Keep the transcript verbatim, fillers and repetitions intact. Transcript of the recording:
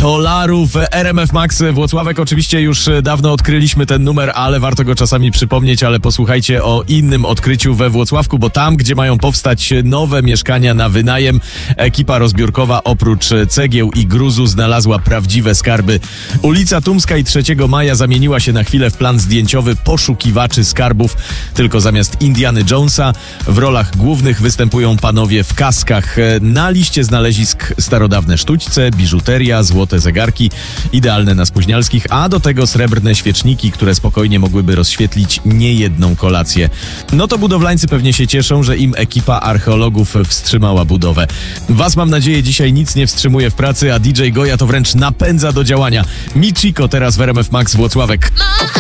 dolarów. R M F Max Włocławek. Oczywiście już dawno odkryliśmy ten numer, ale warto go czasami przypomnieć, ale posłuchajcie o innym odkryciu we Włocławku, bo tam, gdzie mają powstać nowe mieszkania na wynajem, ekipa rozbiórkowa oprócz cegieł i gruzu znalazła prawdziwe skarby. Ulica Tumska i trzeciego maja zamieniła się na chwilę w plan zdjęciowy poszukiwaczy skarbów, tylko zamiast Indiana Jonesa w rolach głównych występują panowie w kaskach. Na liście znalezisk starodawne sztućce, biżuteria, złote zegarki, idealne na spóźnialskich, a do tego srebrne świeczniki, które spokojnie mogłyby rozświetlić niejedną kolację. No to budowlańcy pewnie się cieszą, że im ekipa archeologów wstrzymała budowę. Was, mam nadzieję, dzisiaj nic nie wstrzymuje w pracy, a D J Goja to wręcz napędza do działania. Michiko teraz w R M F Max Włocławek.